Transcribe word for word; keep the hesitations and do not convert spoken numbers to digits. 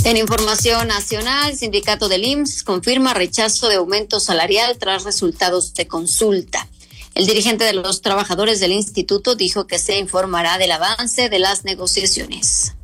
En información nacional, el sindicato del I M S S confirma rechazo de aumento salarial tras resultados de consulta. El dirigente de los trabajadores del instituto dijo que se informará del avance de las negociaciones.